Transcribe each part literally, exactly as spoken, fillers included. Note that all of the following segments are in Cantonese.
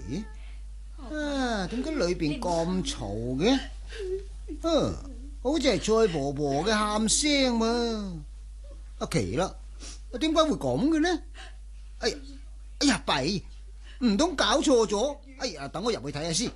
咦？啊，點解裏邊咁嘈嘅？啊，好似係蔡婆婆嘅喊聲嘛。啊，奇啦，點解會咁嘅呢？哎呀，哎呀，弊，唔通搞錯咗？哎呀，等我入去睇下先。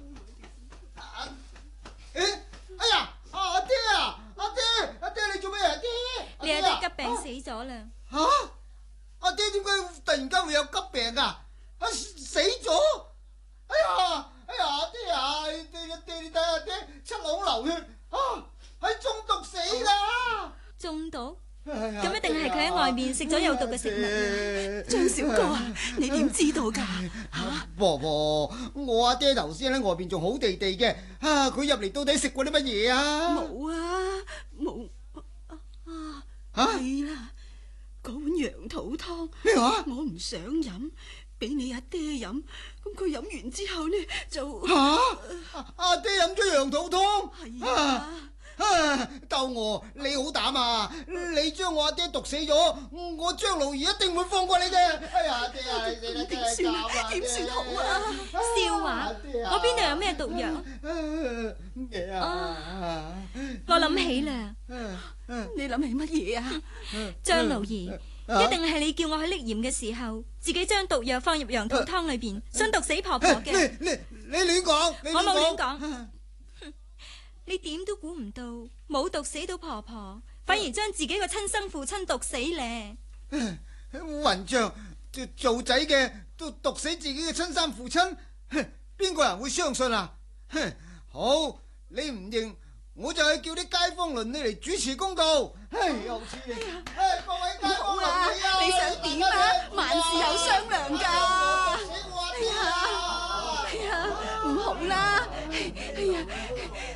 誒，哎呀，阿爹啊，阿爹，阿爹，你做咩啊？爹， 你阿爹急病死咗啦。 吓？阿爹點解突然間會有急病噶？啊，死咗！哎呀，哎呀，阿爹啊，爹爹你睇下爹，七孔流血，啊，係中毒死啦！ 中毒？咁一定係佢喺外面食咗有毒嘅食物啦。 張小哥啊，你點知道噶？ 吓，婆婆，我阿爹頭先喺外邊仲好地地嘅，啊，佢入嚟到底食過啲乜嘢啊？ 冇啊，冇啊， 吓？ 係啦，嗰碗羊肚湯， 咩話？ 我唔想飲，俾你阿爹飲，咁佢飲完之後呢就吓？阿爹飲咗羊肚湯？ 係啊。 啊！鬥我，你好膽啊！你將我阿爹毒死咗，我張勞兒一定會放過你嘅。哎呀，阿爹啊，你死得真係慘啊！ 點算好啊？ 笑話，我邊度有咩毒藥？ 咩啊？ 我諗起啦。 你諗起乜嘢啊？ 張勞兒，一定係你叫我去匿鹽嘅時候，自己將毒藥放入羊肚湯裏邊，想毒死婆婆嘅。 你你你亂講！ 我冇亂講。你點都估唔到，冇毒死到婆婆，反而將自己個親生父親毒死咧。 混賬，做做仔嘅都毒死自己嘅親生父親，邊個人會相信啊？好，你唔認，我就去叫啲街坊鄰里嚟主持公道。唉，又似你，唉，各位街坊鄰里啊， 你想點啊？萬事有商量噶。 死我啊！ 哎呀，唔好啦！哎呀，